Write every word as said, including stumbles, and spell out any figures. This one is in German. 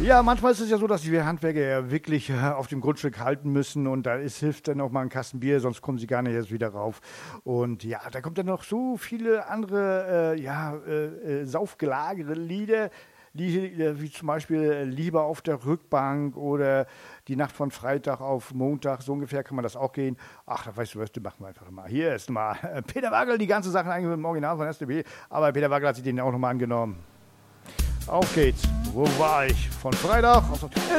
Ja, manchmal ist es ja so, dass die Handwerker ja wirklich äh, auf dem Grundstück halten müssen und da ist, hilft dann auch mal ein Kasten Bier, sonst kommen sie gar nicht erst wieder rauf. Und ja, da kommt dann noch so viele andere, äh, ja, äh, äh, saufgelagere Lieder, die, äh, wie zum Beispiel äh, Lieber auf der Rückbank oder die Nacht von Freitag auf Montag, so ungefähr kann man das auch gehen. Ach, da weißt du was, die machen wir einfach mal. Hier ist mal äh, Peter Wagel, die ganze Sache eigentlich mit dem Original von S D B, aber Peter Wagel hat sich den auch nochmal angenommen. Auf geht's. Wo war ich? Von Freitag?